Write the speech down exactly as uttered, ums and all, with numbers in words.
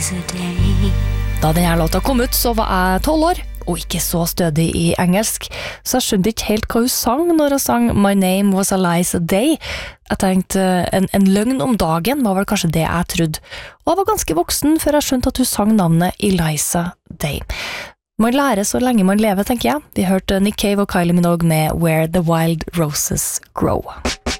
Liza Day. Da denne låta kom ut, så var jeg tolv år, og ikke så stødig i engelsk, så jeg skjønte ikke helt hva hun sang når hun sang My Name Was Eliza Day. Jeg tenkte, en, en løgn om dagen var vel kanskje det jeg trodde. Og jeg var ganske voksen før jeg skjønte at hun sang navnet Eliza Day. Man lærer så lenge man lever, tenker jeg. Vi hørte Nick Cave og Kylie Minogue med Where the Wild Roses Grow.